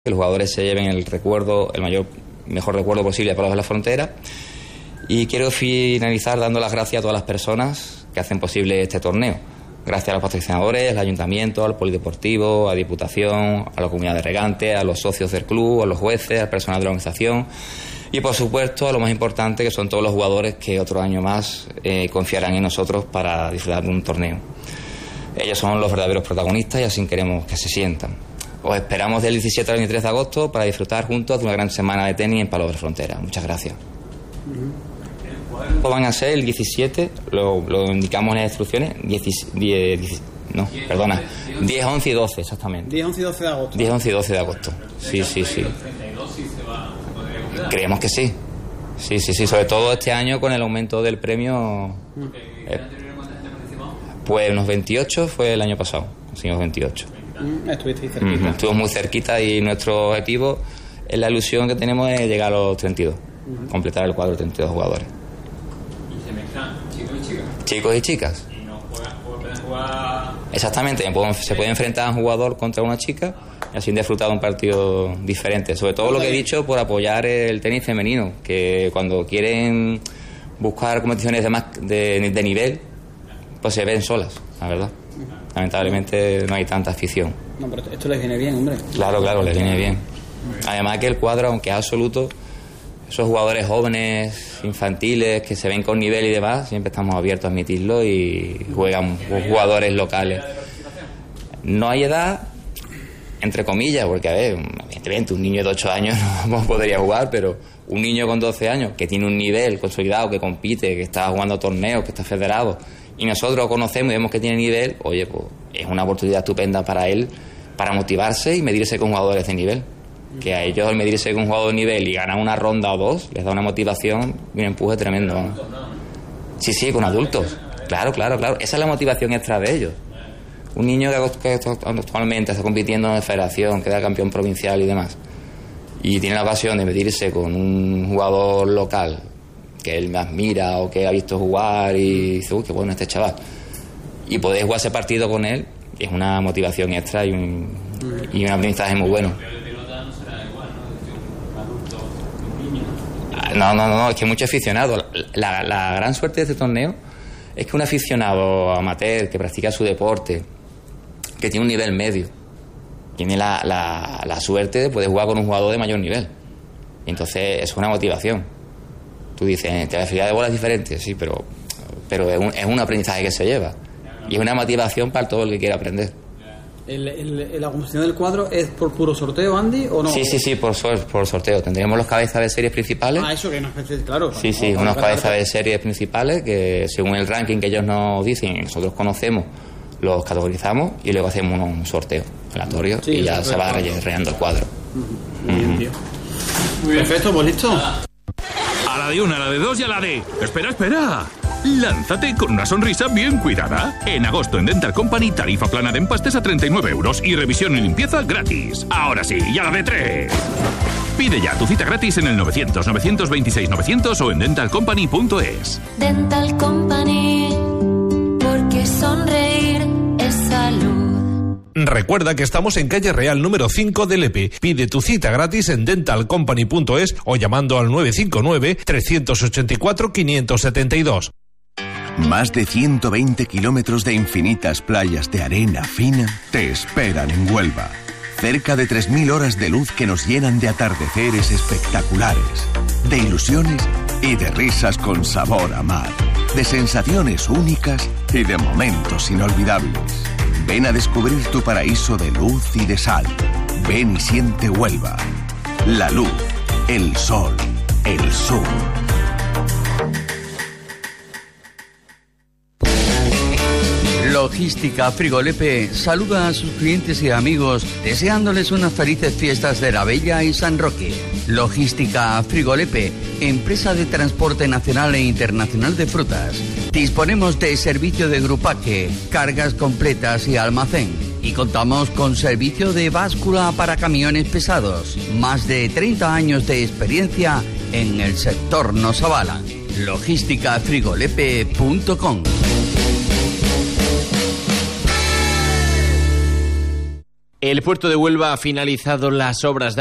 que los jugadores se lleven el mejor recuerdo posible para la frontera. Y quiero finalizar dando las gracias a todas las personas que hacen posible este torneo. Gracias a los patrocinadores, al ayuntamiento, al polideportivo, a Diputación, a la comunidad de regantes, a los socios del club, a los jueces, al personal de la organización y, por supuesto, a lo más importante, que son todos los jugadores que otro año más confiarán en nosotros para disfrutar de un torneo. Ellos son los verdaderos protagonistas y así queremos que se sientan. Os esperamos del 17 al 23 de agosto para disfrutar juntos de una gran semana de tenis en Palos de Frontera. Muchas gracias. Van a ser el 17, lo indicamos en las instrucciones, 10, 11 y 12 exactamente. 10, 11 y 12 de agosto. 10, 11 y 12 de agosto. Sí. Creemos que sí. Sí, sobre todo este año con el aumento del premio. Pues unos 28 fue el año pasado, conseguimos 28. Estuviste cerquita. Estuvimos muy cerquita y nuestro objetivo, la ilusión que tenemos es llegar a los 32, completar el cuadro de 32 jugadores. ¿Y se mezclan chicos y chicas? Chicos y chicas. ¿Y no pueden jugar? Exactamente, se puede enfrentar a un jugador contra una chica y así disfrutar de un partido diferente. Sobre todo lo que he dicho por apoyar el tenis femenino, que cuando quieren buscar competiciones de nivel, pues se ven solas, la verdad. Lamentablemente no hay tanta afición. No, pero esto les viene bien, hombre. Claro, les viene bien. Además que el cuadro, aunque es absoluto, esos jugadores jóvenes, infantiles, que se ven con nivel y demás, siempre estamos abiertos a admitirlo y juegan jugadores locales. No hay edad, entre comillas, porque a ver, evidentemente un niño de 8 años no podría jugar, pero un niño con 12 años que tiene un nivel consolidado, que compite, que está jugando torneos, que está federado, y nosotros lo conocemos y vemos que tiene nivel, oye, pues es una oportunidad estupenda para él, para motivarse y medirse con jugadores de nivel. Que a ellos al medirse con un jugador de nivel y ganar una ronda o dos, les da una motivación y un empuje tremendo, ¿no? Sí, con adultos. Claro. Esa es la motivación extra de ellos. Un niño que actualmente está compitiendo en federación, queda campeón provincial y demás, y tiene la ocasión de medirse con un jugador local que él me admira o que ha visto jugar y dice, uy, qué bueno este chaval, y poder jugar ese partido con él, es una motivación extra y un aprendizaje muy bueno. No, es que muchos aficionados. La gran suerte de este torneo es que un aficionado amateur que practica su deporte, que tiene un nivel medio, tiene la suerte de poder jugar con un jugador de mayor nivel. Y entonces es una motivación. Tú dices, la velocidad de bola es diferente, sí, pero es un aprendizaje que se lleva. Y es una motivación para todo el que quiera aprender. ¿La composición del cuadro es por puro sorteo, Andy, o no? Sí, por sorteo. Tendremos los cabezas de series principales. Eso que nos parece claro. Sí, unos cabezas de series principales que según el ranking que ellos nos dicen y nosotros conocemos, los categorizamos y luego hacemos un sorteo aleatorio y ya se va rellenando el cuadro. Muy bien, tío. Muy bien. Perfecto, pues listo. A la de una, a la de dos y a la de... Espera. Lánzate con una sonrisa bien cuidada. En agosto en Dental Company, tarifa plana de empastes a 39 € y revisión y limpieza gratis. Ahora sí, y a la de 3. Pide ya tu cita gratis en el 900-926-900 o en dentalcompany.es. Dental Company, porque sonreír es salud. Recuerda que estamos en calle Real número 5 de Lepe. Pide tu cita gratis en dentalcompany.es o llamando al 959-384-572. Más de 120 kilómetros de infinitas playas de arena fina te esperan en Huelva. Cerca de 3.000 horas de luz que nos llenan de atardeceres espectaculares, de ilusiones y de risas con sabor a mar, de sensaciones únicas y de momentos inolvidables. Ven a descubrir tu paraíso de luz y de sal. Ven y siente Huelva. La luz, el sol, el sur. Logística Frigolepe saluda a sus clientes y amigos deseándoles unas felices fiestas de la Bella y San Roque. Logística Frigolepe, empresa de transporte nacional e internacional de frutas. Disponemos de servicio de grupaje, cargas completas y almacén. Y contamos con servicio de báscula para camiones pesados. Más de 30 años de experiencia en el sector nos avalan. Logísticafrigolepe.com. El puerto de Huelva ha finalizado las obras de